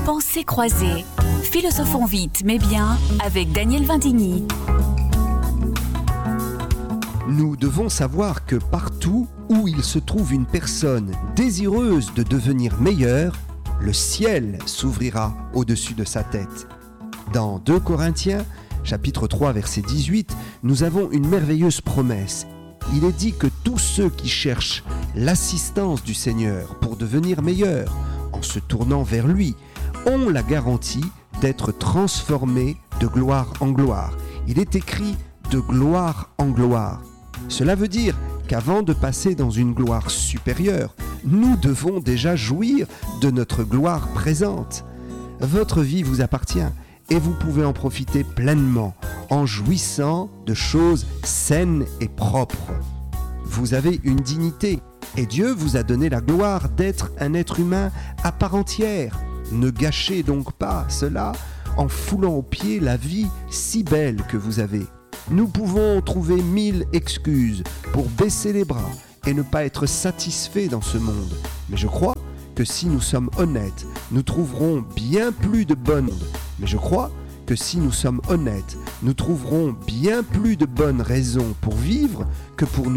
Pensées croisées. Philosophons vite mais bien avec Daniel Vindigny. Nous devons savoir que partout où il se trouve une personne désireuse de devenir meilleure, le ciel s'ouvrira au-dessus de sa tête. Dans 2 Corinthiens, chapitre 3, verset 18, nous avons une merveilleuse promesse. Il est dit que tous ceux qui cherchent l'assistance du Seigneur pour devenir meilleurs, en se tournant vers lui, ont la garantie d'être transformés de gloire en gloire. Il est écrit de gloire en gloire. Cela veut dire qu'avant de passer dans une gloire supérieure, nous devons déjà jouir de notre gloire présente. Votre vie vous appartient et vous pouvez en profiter pleinement en jouissant de choses saines et propres. Vous avez une dignité et Dieu vous a donné la gloire d'être un être humain à part entière. Ne gâchez donc pas cela en foulant aux pieds la vie si belle que vous avez. Nous pouvons trouver 1000 excuses pour baisser les bras et ne pas être satisfaits dans ce monde. Mais je crois que si nous sommes honnêtes, nous trouverons bien plus de bonnes raisons pour vivre que pour nous